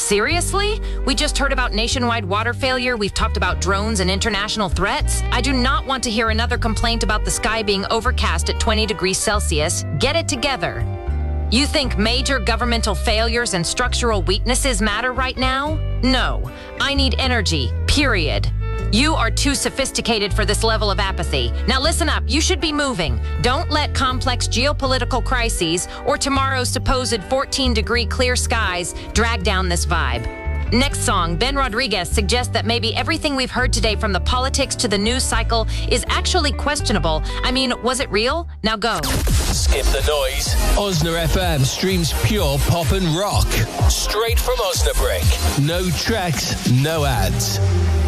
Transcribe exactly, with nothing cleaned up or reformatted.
Seriously? We just heard about nationwide water failure. We've talked about drones and international threats. I do not want to hear another complaint about the sky being overcast at twenty degrees Celsius. Get it together. You think major governmental failures and structural weaknesses matter right now? No. I need energy, period. You are too sophisticated for this level of apathy. Now listen up, you should be moving. Don't let complex geopolitical crises or tomorrow's supposed fourteen degree clear skies drag down this vibe. Next song, Ben Rodriguez suggests that maybe everything we've heard today from the politics to the news cycle is actually questionable. I mean, was it real? Now go. Skip the noise. Osna F M streams pure pop and rock. Straight from Osnabrück. No tracks, no ads.